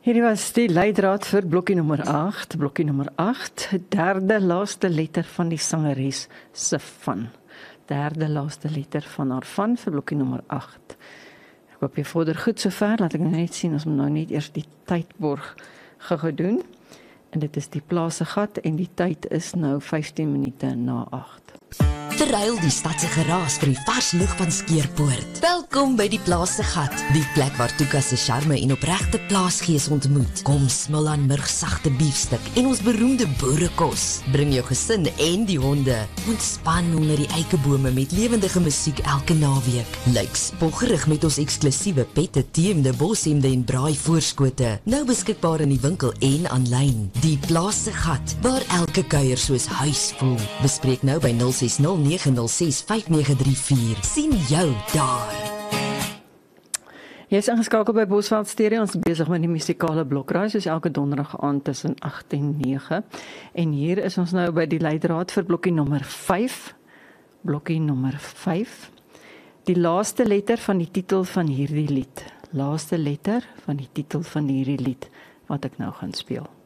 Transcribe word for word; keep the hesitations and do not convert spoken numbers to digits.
Hierdie was die leidraad vir blokkie nommer agt, blokkie nommer agt, derde laaste letter van die sangeres se van. Derde laaste letter van haar van vir blokkie nommer agt. Ek hoop jy vorder goed sover, laat ek net sien, ons moet nou net eers die tydborg gou doen. En dit is die Plaassegat en die tyd is nou vyftien minute na agt. Verruil die stadse geraas vir die vars lug van Skeerpoort. Welkom by die Plaassegat, die plek waar Tuka se charme en opregte plaasgees ontmoet. Kom smil aan murgsagte biefstuk en ons beroemde boerekos. Bring jou gesin en die honde. Ontspan onder die eikebome met lewendige musiek elke naweek. Lyk spoggerig met ons eksklusiewe pette, teemde, boshemde en braai voorskote. Nou beskikbaar in die winkel en aanlyn. Die Plaassegat, waar elke kuier soos huis voel. Bespreek nou by nul ses nul nege nul ses vyf nege drie vier. Sien jou daar. Jy is ingeskakel by Bosveld Stereo, ons is besig met die musikale blokreis, soos elke donderdag aand tussen agt en nege. En hier is ons nou by die leidraad vir blokkie nommer vyf. Blokkie nommer vyf. Die laaste letter van die titel van hierdie lied. Laaste letter van die titel van hierdie lied, wat ek nou gaan speel.